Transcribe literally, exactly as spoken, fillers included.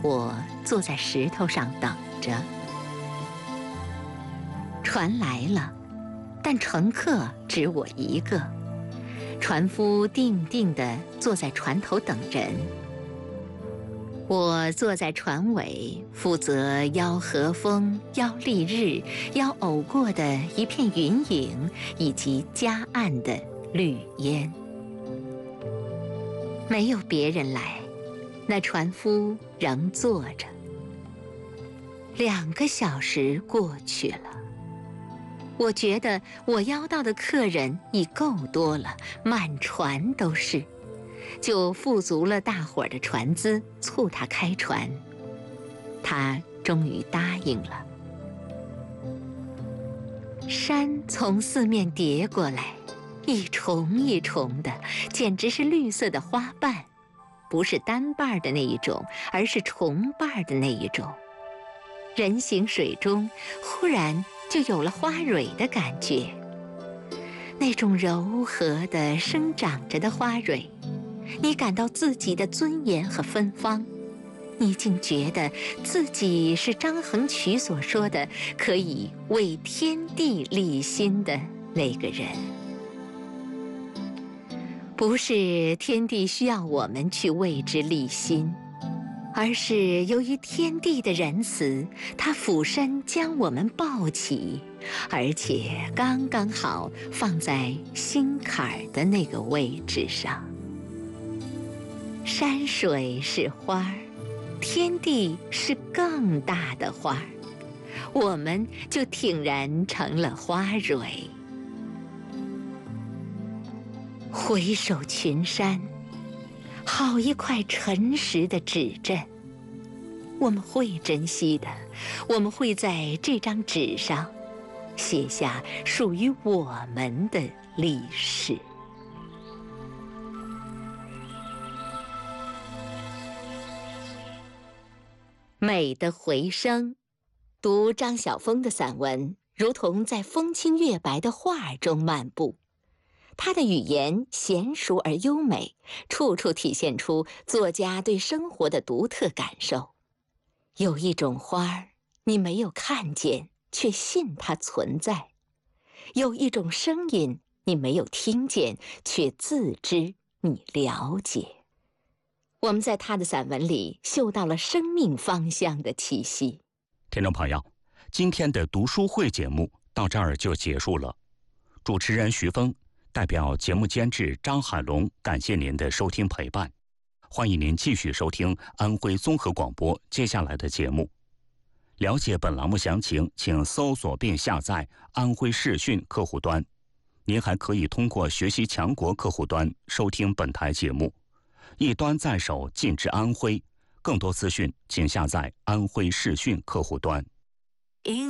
我坐在石头上等着。船来了，但乘客只我一个。船夫定定地坐在船头等人。我坐在船尾，负责邀和风、邀丽日、邀偶过的一片云影，以及夹岸的绿烟。没有别人来，那船夫仍坐着。两个小时过去了，我觉得我邀到的客人已够多了，满船都是。就付足了大伙儿的船资，促他开船。他终于答应了。山从四面叠过来，一重一重的，简直是绿色的花瓣，不是单瓣的那一种，而是重瓣的那一种。人行水中，忽然就有了花蕊的感觉，那种柔和的生长着的花蕊。你感到自己的尊严和芬芳，你竟觉得自己是张衡渠所说的可以为天地立心的那个人。不是天地需要我们去为之立心，而是由于天地的仁慈，他俯身将我们抱起，而且刚刚好放在心坎儿的那个位置上。山水是花儿，天地是更大的花儿，我们就挺然成了花蕊。回首群山，好一块沉实的纸阵，我们会珍惜的，我们会在这张纸上写下属于我们的历史。美的回声，读张晓峰的散文，如同在风清月白的画儿中漫步。他的语言娴熟而优美，处处体现出作家对生活的独特感受。有一种花儿，你没有看见，却信它存在；有一种声音，你没有听见，却自知你了解。我们在他的散文里嗅到了生命芳香的气息。 听众朋友，今天的读书会节目到这儿就结束了。主持人徐峰代表节目监制张海龙，感谢您的收听陪伴。欢迎您继续收听安徽综合广播接下来的节目。了解本栏目详情，请搜索并下载安徽视讯客户端。您还可以通过学习强国客户端收听本台节目。一端在手，尽至安徽。更多资讯，请下载安徽视讯客户端。